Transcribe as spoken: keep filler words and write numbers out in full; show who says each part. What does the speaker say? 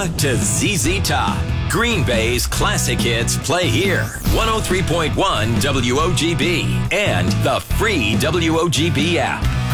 Speaker 1: Alpha to Z Z Top. Green Bay's classic hits play here. one oh three point one W O G B and the free W O G B app.